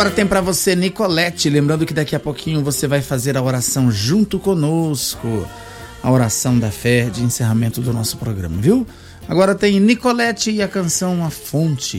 agora tem pra você, Nicolete. Lembrando que daqui a pouquinho você vai fazer a oração junto conosco. A oração da fé de encerramento do nosso programa, viu? Agora tem Nicolete e a canção A Fonte.